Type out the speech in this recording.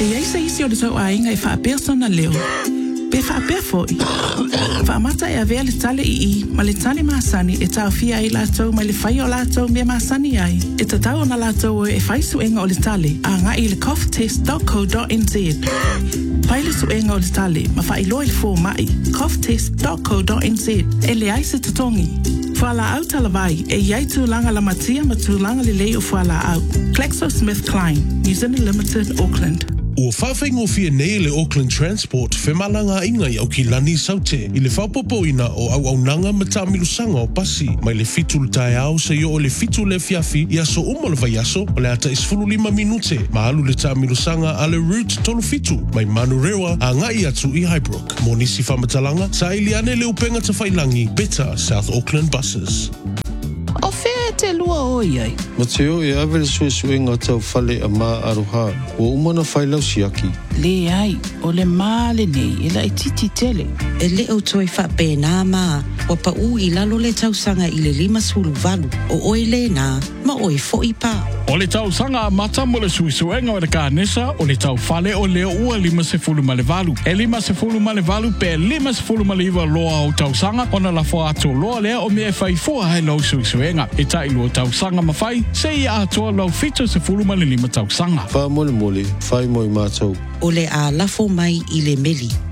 E ai se isi o le tau ainga e wha persona leo. Pe wha perfoi. Wha amata e avea le tale i ma le tale maasani e tau fia ai lātou ma le whai o lātou mea maasani ai. E ta tau na lātou e whai suenga o le tale a ngā i le coughtest.co.nz. Pai le suenga o le tale ma wha ilo i le fō mai coughtest.co.nz e le ai se tatongi. Whala au talavai e iai tūlanga la matia ma tūlanga le lei o whala au. GlaxoSmithKline, New Zealand Limited, Auckland. O whawhengo fia nei le Auckland Transport, whemalanga inga i au ki lani saute. I le whapopoina o au nanga ma tāmilusanga o pasi. Mai le fitu le tae au se yo o le fitu le fiafi i aso umala vai aso o le ata isfulu 5 minute. Ma alu le tāmilusanga a le route tolu fitu. Mai manurewa a ngai atu i Highbrook. Mo nisi whamatalanga, sa ili ane le upenga ta whailangi, Better South Auckland Buses. O whea te lua o iai. Mateo e awe le suesuenga tau whale a mā aroha. O umana whailau siaki. Le ai, o le mā le nei, e la i titi tele. E le au toi whape nā mā, wa pa u i lalo le tausanga i le 5 o oi le nā, ma oi fo i pā. O le tau sanga mata mo le suisuenga o le kānesa o le tau whale o leo ua 5 ma le valu. E 5 ma le valu pe 5 ma le iwa loa o tau sanga o na la fo ato loa lea o mea whai fua hai lau suisuenga. E tai lua tau sanga ma whai, se i atoa lau fito 10 ma le 5 tau sanga. Wha mole mole, whai moi mātou. O le a lafo mai i le meli.